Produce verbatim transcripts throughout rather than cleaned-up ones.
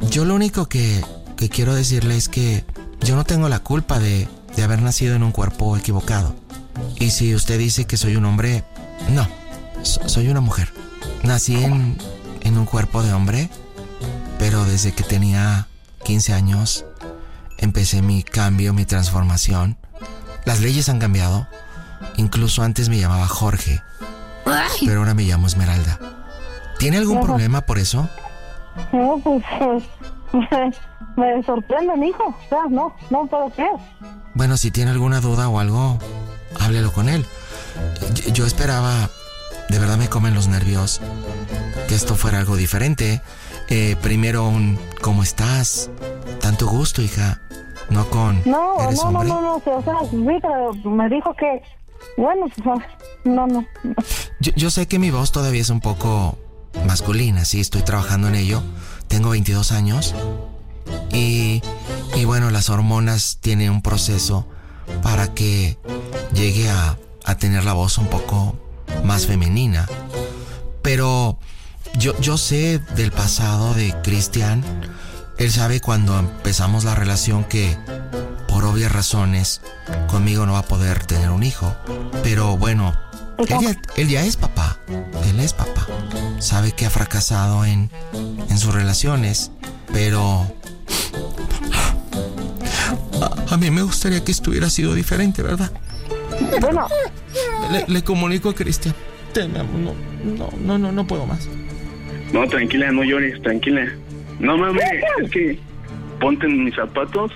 yo lo único que, que quiero decirle es que yo no tengo la culpa de, de haber nacido en un cuerpo equivocado. Y si usted dice que soy un hombre, no, so, soy una mujer. Nací en, en un cuerpo de hombre, pero desde que tenía quince años empecé mi cambio, mi transformación. Las leyes han cambiado. Incluso antes me llamaba Jorge, pero ahora me llamo Esmeralda. ¿Tiene algún problema por eso? No, pues, pues me, me sorprende, mijo. O sea, no, no puedo creer. Bueno, si tiene alguna duda o algo, háblelo con él. Yo, yo esperaba, de verdad me comen los nervios, que esto fuera algo diferente. Eh, primero un ¿cómo estás? Tanto gusto, hija. No con No, ¿eres no, hombre? no, no, no, o sea, sí, pero me dijo que, bueno, pues, no, no. Yo, yo sé que mi voz todavía es un poco masculina, sí, estoy trabajando en ello. Tengo veintidós años y, y bueno, las hormonas tienen un proceso para que llegue a, a tener la voz un poco más femenina. Pero yo, yo sé del pasado de Cristian. Él sabe cuando empezamos la relación que, por obvias razones, conmigo no va a poder tener un hijo. Pero bueno, él ya, él ya es papá. Él es papá. Sabe que ha fracasado en, en sus relaciones, pero a, a mí me gustaría que esto hubiera sido diferente, ¿verdad? Bueno. Le, le comunico a Cristian. No, no, no, no, no puedo más. No, tranquila, no llores, tranquila. No mames, es que ponte en mis zapatos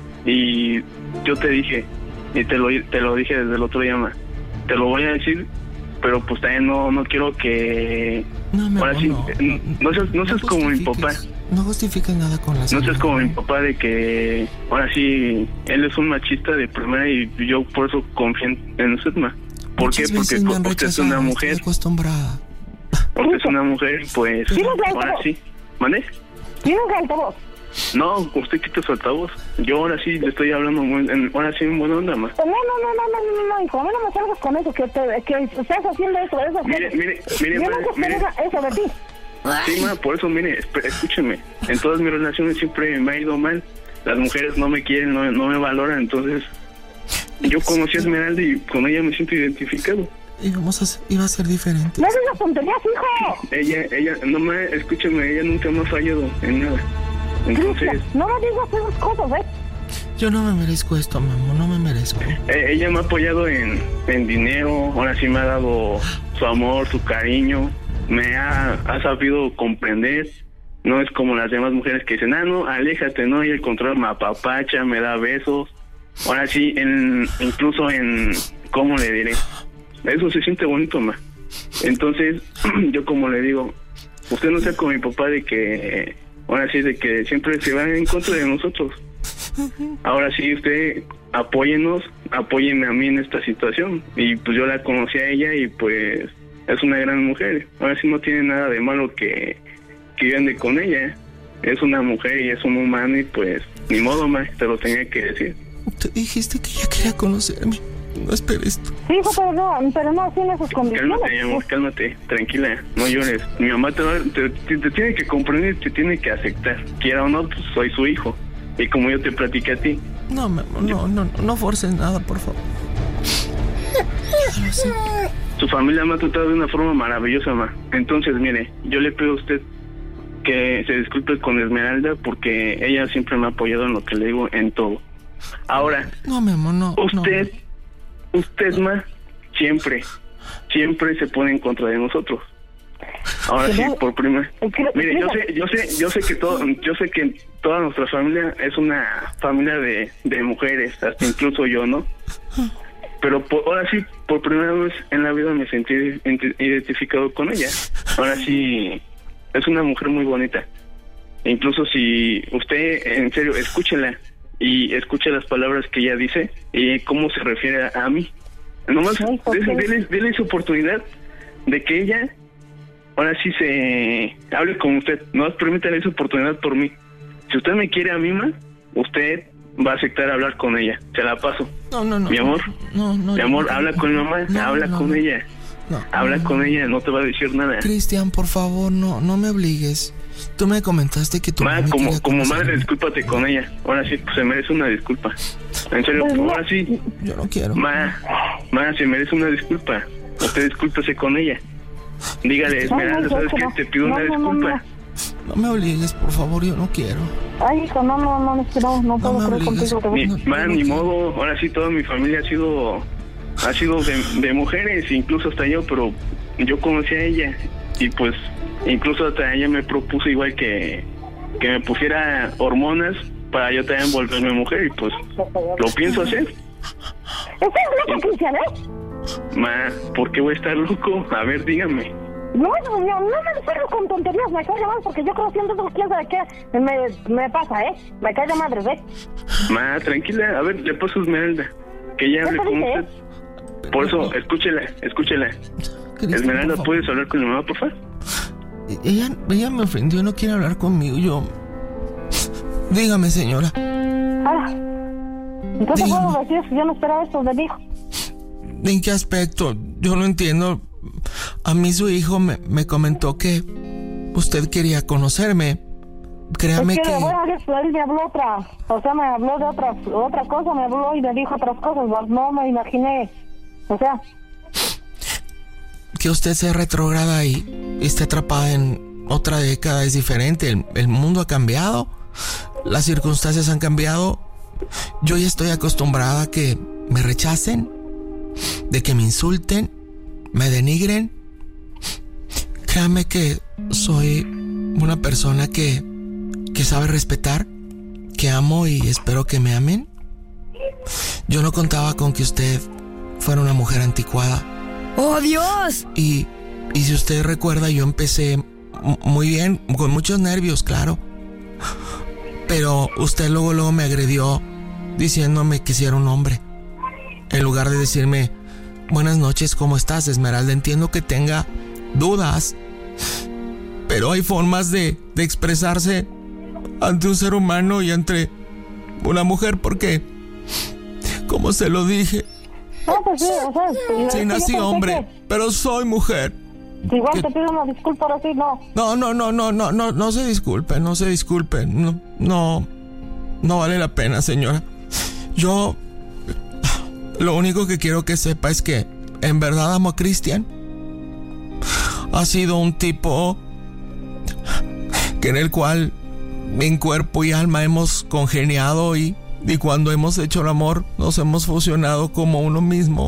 y yo te dije, y te lo, te lo dije desde el otro día, ma, te lo voy a decir, pero pues también no, no quiero que... No, mi ahora amor, sí, no, no, no seas, no seas no como mi papá. No justifiques nada con la No seas como mi papá de que ahora sí, él es un machista de primera y yo por eso confío en usted, ma. ¿Por Muchas qué? Porque me han usted es una mujer. Estoy acostumbrada. Porque es una mujer, pues ahora sí. ¿Mande? ¿Tienes altavoz? No, usted quita su altavoz. Yo ahora sí le estoy hablando muy, en, ahora sí en buena onda, más. No, no, no, no, no, no, no, hijo, a mí no me salgas con eso, que, te, que estás haciendo eso, eso. Mire, eso. mire, mire, Yo ma, no sé mire. eso, eso de ti. Sí, ma, por eso, mire, esp- escúcheme. En todas mis relaciones siempre me ha ido mal. Las mujeres no me quieren, no, no me valoran, entonces... Yo conocí a Esmeralda y con ella me siento identificado. Íbamos a ser, iba a ser diferente. No digas tonterías, hijo. Ella, ella, no me, escúcheme, ella nunca me ha fallado en nada. Entonces... Cristian, no me digas esas cosas, ¿eh? Yo no me merezco esto, mi amor, no me merezco. Eh, ella me ha apoyado en, en dinero, ahora sí me ha dado su amor, su cariño, me ha, ha sabido comprender. No es como las demás mujeres que dicen, ah, no, aléjate, no, y el control me apapacha, me da besos. Ahora sí, en, incluso en, ¿cómo le diré? Eso se siente bonito, ma. Entonces, yo como le digo, usted no sea como mi papá de que, ahora sí, de que siempre se va en contra de nosotros. Ahora sí, usted apóyenos, apóyenme a mí en esta situación. Y pues yo la conocí a ella y pues es una gran mujer. Ahora sí no tiene nada de malo que, que yo ande con ella. Es una mujer y es un humano y pues ni modo, ma, te lo tenía que decir. Te dijiste que ella quería conocerme. No esperes esto. Sí, hijo, pero no, pero no así en esas condiciones. Cálmate, mi amor, cálmate, tranquila, no llores. Mi mamá te, va, te, te, te tiene que comprender, te tiene que aceptar. Quiera o no, pues soy su hijo. Y como yo te platiqué a ti. No, mi amor, no, no, no, no forces nada, por favor. Su familia me ha tratado de una forma maravillosa, ma. Entonces, mire, yo le pido a usted que se disculpe con Esmeralda porque ella siempre me ha apoyado en lo que le digo, en todo. Ahora, no, mi amor, no. Usted, no. usted, ma, siempre, siempre se pone en contra de nosotros. Ahora sí, por primera. Mire, yo sé, yo sé, yo sé que todo, yo sé que toda nuestra familia es una familia de, de mujeres, hasta incluso yo, ¿no? Pero por, ahora sí, por primera vez en la vida me sentí identificado con ella. Ahora sí, es una mujer muy bonita. Incluso si usted, en serio, escúchela y escucha las palabras que ella dice y cómo se refiere a, a mí. Nomás dile, dile su oportunidad de que ella ahora sí se hable con usted. No permítale esa oportunidad por mí. Si usted me quiere a mí, ma, usted va a aceptar hablar con ella. Se la paso. No, no, no. Mi amor, no, no, mi amor, no, habla no, con mi mamá, no, habla no, con no, ella. No, habla no, con no. ella, no te va a decir nada. Cristian, por favor, no, no me obligues. tú me comentaste que tu Ma, mami como, quería como conocerme. madre, discúlpate con ella. Ahora sí, pues, se merece una disculpa. En serio, Pues no. ahora sí. Yo no quiero. Ma, ma, se merece una disculpa. Usted discúlpese con ella. Dígale, Esmeralda, no, ¿sabes no, qué? no. Te pido No, una no, no, disculpa. No me obligues, por favor, yo no quiero. Ay, hijo, no, no, no, es que no, no puedo me creer obligues. contigo. Ni, No, ma, no, ni no. modo. Ahora sí, toda mi familia ha sido ha sido de, de mujeres, incluso hasta yo, pero yo conocí a ella y pues incluso hasta ella me propuso igual que, que me pusiera hormonas para yo también volverme mujer y pues lo pienso hacer. ¿Estás loco, Cristian, eh? Ma, ¿por qué voy a estar loco? A ver, dígame. No, no, no, no me descargo con tonterías, me cae de madre, porque yo conociendo eso, quién sabe qué me, me pasa, ¿eh? Me cae de madre, ¿eh? Ma, tranquila, a ver, le paso a Esmeralda, que ella hable ¿Qué te con dice, usted. Por eso, escúchela, escúchela. Cristian, Esmeralda, por favor. ¿puedes hablar con mi mamá, por favor? Ella, ella me ofendió, no quiere hablar conmigo. Yo. Dígame, señora. Ah, entonces Dígame. puedo decir, yo no esperaba esto de mi hijo. ¿En qué aspecto? Yo no entiendo. A mí su hijo me, me comentó que usted quería conocerme. Créame Es que, que... bueno, él me habló otra, o sea, me habló de otra, otra cosa, me habló y me dijo otras cosas, pues, no me imaginé, o sea, que usted sea retrógrada y esté atrapada en otra década es diferente. El, el mundo ha cambiado, las circunstancias han cambiado. Yo ya estoy acostumbrada a que me rechacen, de que me insulten, me denigren. Créame que soy una persona que, que sabe respetar, que amo y espero que me amen. Yo no contaba con que usted fuera una mujer anticuada. ¡Oh, Dios! Y, y si usted recuerda, yo empecé m- muy bien, con muchos nervios, claro. Pero usted luego, luego me agredió diciéndome que si era un hombre. En lugar de decirme, buenas noches, ¿cómo estás, Esmeralda? Entiendo que tenga dudas, pero hay formas de, de expresarse ante un ser humano y ante una mujer, porque, como se lo dije, no, pues sí, o sea, este, sí yo nací pensé hombre, pero soy mujer. que igual que- te pido una disculpa ahora sí, no, No, no, no, no, no, no, no se disculpe, no se disculpe, no, no, no vale la pena, señora. Yo, lo único que quiero que sepa es que en verdad amo a Cristian. Ha sido un tipo que en el cual en cuerpo y alma hemos congeniado y, y cuando hemos hecho el amor nos hemos fusionado como uno mismo.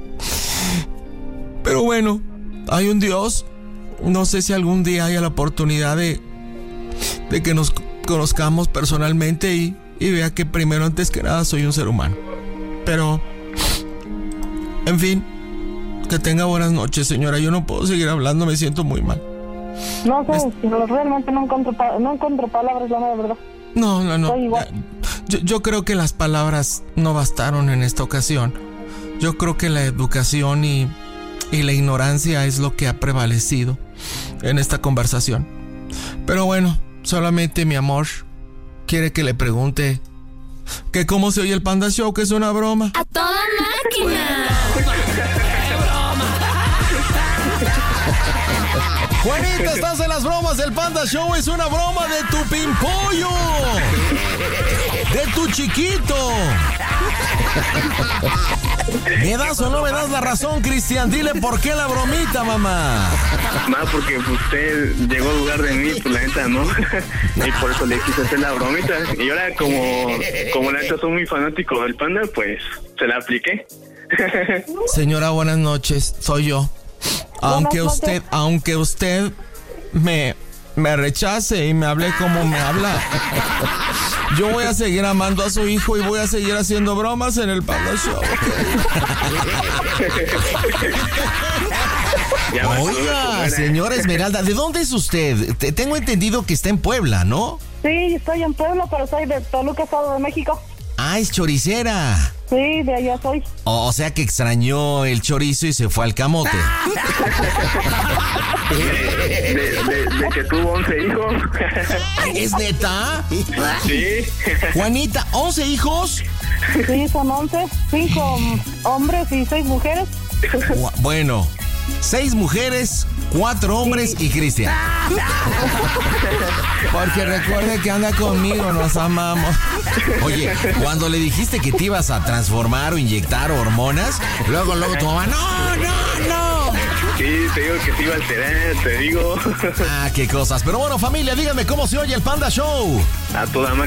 Pero bueno, hay un Dios. No sé si algún día haya la oportunidad de, de que nos conozcamos personalmente y, y vea que primero, antes que nada, soy un ser humano. Pero, en fin, que tenga buenas noches, señora. Yo no puedo seguir hablando, me siento muy mal. no sé, pero realmente no encuentro, pa- no encuentro palabras, la mera verdad. No, no, no. Soy igual. Yo, yo creo que las palabras no bastaron en esta ocasión. Yo creo que la educación y, y la ignorancia es lo que ha prevalecido en esta conversación. Pero bueno, solamente mi amor quiere que le pregunte que cómo se oye el Panda Show, que es una broma. ¡A toda máquina! Juanita, estás en las bromas del Panda Show. Es una broma de tu pimpollo, de tu chiquito. ¿Me das o no me das la razón, Cristian? Dile por qué la bromita, mamá. Ma, porque usted llegó al lugar de mí, pues la neta no. Y por eso le quise hacer la bromita. Y ahora como, como la neta soy muy fanático del Panda, pues se la apliqué. Señora, buenas noches. Soy yo. Aunque Buenas usted, noches. aunque usted me, me rechace y me hable como me habla, yo voy a seguir amando a su hijo y voy a seguir haciendo bromas en el Panda Show. Ya va, Oiga, señora Esmeralda, ¿de dónde es usted? Te- tengo entendido que está en Puebla, ¿no? Sí, estoy en Puebla, pero soy de Toluca, Estado de México. Ah, es choricera. Sí, de allá soy. O sea que extrañó el chorizo y se fue al camote. De, de, de que tuvo once hijos. ¿Es neta? Sí. Juanita, ¿once hijos? Sí, son once, cinco hombres y seis mujeres. Gua- Bueno, seis mujeres, cuatro hombres y Cristian. Porque recuerde que anda conmigo, nos amamos. Oye, cuando le dijiste que te ibas a transformar o inyectar hormonas, luego, luego tu mamá, no, no, no. Sí, te digo que se iba a alterar, te digo. Ah, qué cosas. Pero bueno, familia, díganme cómo se oye el Panda Show. A toda máquina.